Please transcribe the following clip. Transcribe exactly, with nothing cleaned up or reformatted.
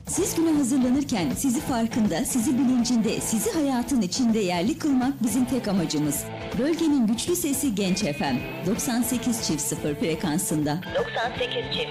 Siz güne hazırlanırken sizi farkında, sizi bilincinde, sizi hayatın içinde yerli kılmak bizim tek amacımız. Bölgenin güçlü sesi Genç F M doksan sekiz çift sıfır frekansında. doksan sekiz çift